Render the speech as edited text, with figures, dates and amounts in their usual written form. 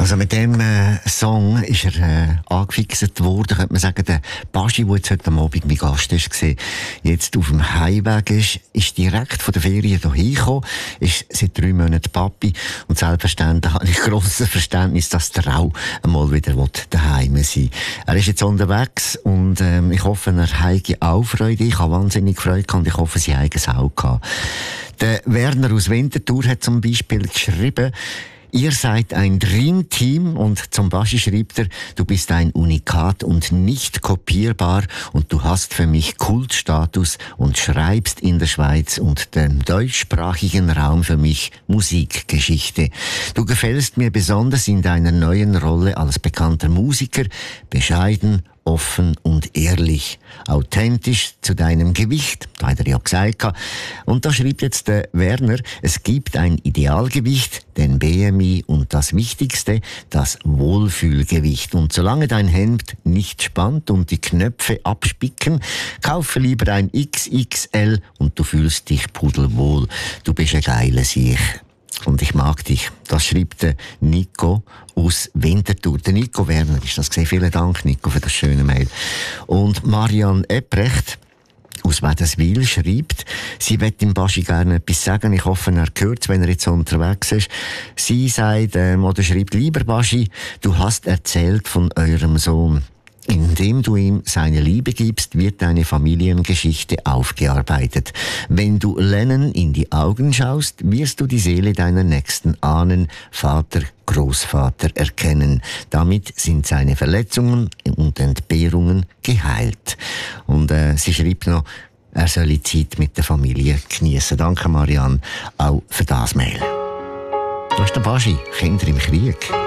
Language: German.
Also mit dem Song ist er angefixt worden, könnte man sagen, der Baschi, der jetzt heute Abend mein Gast war, jetzt auf dem Heimweg ist direkt von der Ferien hierher gekommen, ist seit 3 Monaten Papi und selbstverständlich habe ich grosses Verständnis, dass der auch einmal wieder daheim sein will. Er ist jetzt unterwegs und ich hoffe, er hat auch Freude. Ich habe wahnsinnig Freude gehabt und ich hoffe, sie haben es auch gehabt. Der Werner aus Winterthur hat zum Beispiel geschrieben, ihr seid ein Dreamteam und zum Baschi schreibt er, du bist ein Unikat und nicht kopierbar und du hast für mich Kultstatus und schreibst in der Schweiz und dem deutschsprachigen Raum für mich Musikgeschichte. Du gefällst mir besonders in deiner neuen Rolle als bekannter Musiker, bescheiden, offen und ehrlich, authentisch zu deinem Gewicht, da hat er ja gesagt. Und da schreibt jetzt der Werner, es gibt ein Idealgewicht, den BMI und das Wichtigste, das Wohlfühlgewicht. Und solange dein Hemd nicht spannt und die Knöpfe abspicken, kaufe lieber ein XXL und du fühlst dich pudelwohl. Du bist ein geiler Sieg. Und ich mag dich. Das schreibt der Nico aus Winterthur. Der Nico Werner ist das gesehen. Vielen Dank, Nico, für das schöne Mail. Und Marianne Ebrecht aus Wädenswil schreibt, sie wird dem Baschi gerne etwas sagen. Ich hoffe, er hört es, wenn er jetzt unterwegs ist. Sie sagt, oder schreibt, lieber Baschi, du hast erzählt von eurem Sohn. Indem du ihm seine Liebe gibst, wird deine Familiengeschichte aufgearbeitet. Wenn du Lennon in die Augen schaust, wirst du die Seele deiner nächsten Ahnen, Vater, Großvater erkennen. Damit sind seine Verletzungen und Entbehrungen geheilt. Und sie schreibt noch, er soll die Zeit mit der Familie geniessen. Danke, Marianne, auch für das Mail. Das ist der Baschi, Kinder im Krieg.